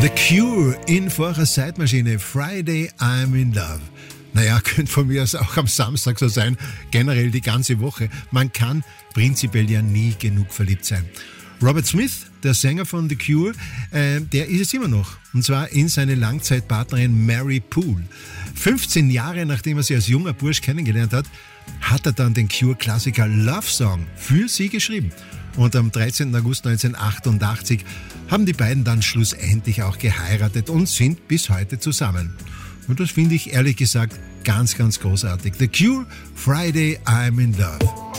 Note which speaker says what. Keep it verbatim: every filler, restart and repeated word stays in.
Speaker 1: The Cure in vorher Zeitmaschine, Friday I'm in Love. Naja, könnte von mir aus auch am Samstag so sein, generell die ganze Woche. Man kann prinzipiell ja nie genug verliebt sein. Robert Smith, der Sänger von The Cure, äh, der ist es immer noch. Und zwar in seine Langzeitpartnerin Mary Poole. fünfzehn Jahre nachdem er sie als junger Bursch kennengelernt hat, hat er dann den Cure-Klassiker Love Song für sie geschrieben. Und am dreizehnten August neunzehnhundertachtundachtzig haben die beiden dann schlussendlich auch geheiratet und sind bis heute zusammen. Und das finde ich ehrlich gesagt ganz, ganz großartig. The Cure, Friday I'm in Love.